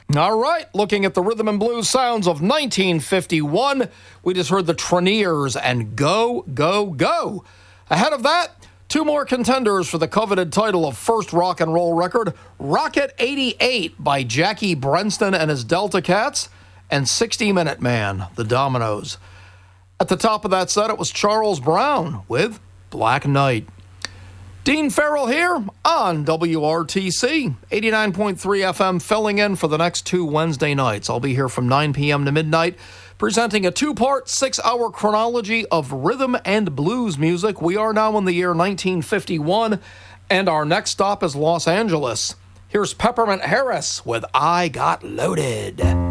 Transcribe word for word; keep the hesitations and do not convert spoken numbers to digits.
All right, looking at the rhythm and blues sounds of nineteen fifty-one, we just heard the Treniers and Go, Go, Go. Ahead of that, two more contenders for the coveted title of first rock and roll record, Rocket eighty-eight by Jackie Brenston and his Delta Cats, and sixty minute Man, the Dominoes. At the top of that set, it was Charles Brown with Black Knight. Dean Farrell here on W R T C, eighty-nine point three F M, filling in for the next two Wednesday nights. I'll be here from nine p.m. to midnight, presenting a two-part, six-hour chronology of rhythm and blues music. We are now in the year nineteen fifty-one, and our next stop is Los Angeles. Here's Peppermint Harris with I Got Loaded.